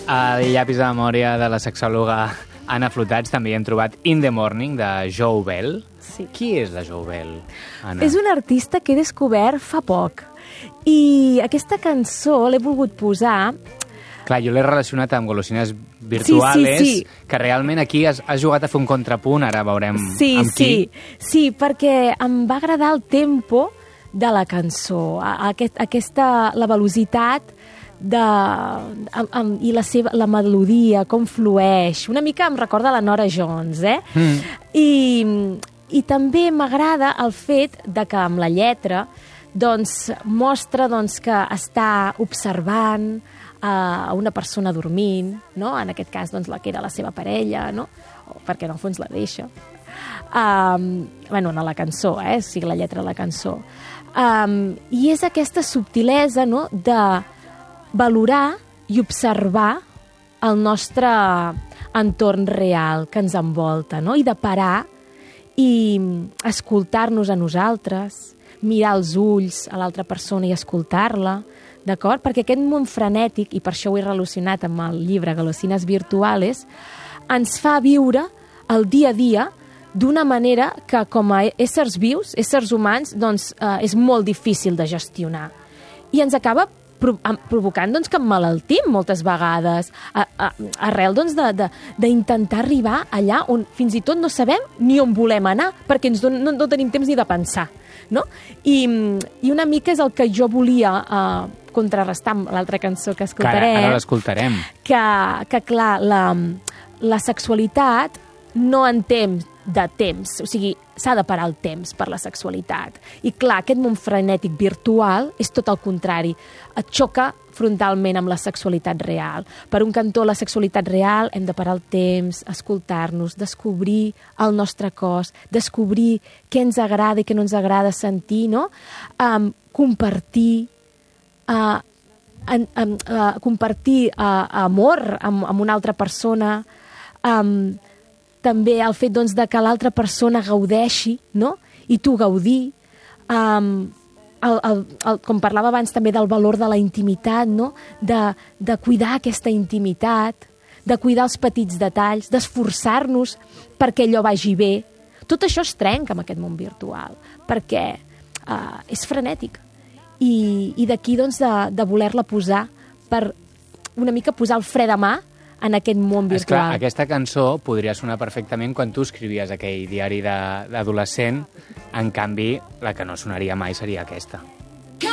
Al llapis de memòria de la sexòloga Anna Flotats també hi hem trobat In the Morning, de Joe Bell. Sí. Qui és la Joe Bell, Anna? És una artista que he descobert fa poc. I aquesta cançó l'he volgut posar... Clar, jo l'he relacionat amb golosines virtuales, sí. que realment aquí has jugat a fer un contrapunt, ara veurem amb qui. Sí, perquè em va agradar el tempo de la cançó, la velocitat i la melodia, com flueix. Una mica em recorda la Norah Jones, I també m'agrada el fet de que amb la lletra mostra que està observant a una persona dormint, no? En aquest cas la que era la seva parella, no? Perquè en el fons la deixa. No la cançó, o sigui, la lletra de la cançó. I és aquesta subtilesa, no?, de valorar i observar el nostre entorn real que ens envolta, no? I de parar i escoltar-nos a nosaltres, mirar els ulls a l'altra persona i escoltar-la, d'acord? Perquè aquest món frenètic, i per això ho he relacionat amb el llibre Golosines virtuales, ens fa viure el dia a dia d'una manera que com a éssers vius, éssers humans, és molt difícil de gestionar. I ens acaba provocant que emmalaltim moltes vegades, arrel d'intentar arribar allà on fins i tot no sabem ni on volem anar, perquè no tenim temps ni de pensar. No? I una mica és el que jo volia contrarrestar amb l'altra cançó que escoltarem. Ara l'escoltarem. Que clar, la sexualitat no entén de temps, o sigui, s'ha de parar el temps per la sexualitat. I clar, aquest món frenètic virtual és tot el contrari, et xoca frontalment amb la sexualitat real. Per un cantó, la sexualitat real, hem de parar el temps, escoltar-nos, descobrir el nostre cos, descobrir què ens agrada i què no ens agrada sentir, no? Compartir amor amb una altra persona, també el fet de que l'altra persona gaudeixi, no? I tu gaudir. Com parlava abans també del valor de la intimitat, no? De cuidar aquesta intimitat, de cuidar els petits detalls, d'esforçar-nos perquè allò vagi bé. Tot això es trenca amb aquest món virtual, perquè és frenètic. I d'aquí de voler-la posar per una mica posar el fre de mà en aquest món virtual. Esclar, aquesta cançó podria sonar perfectament quan tu escrivies aquell diari d'adolescent, en canvi, la que no sonaria mai seria aquesta.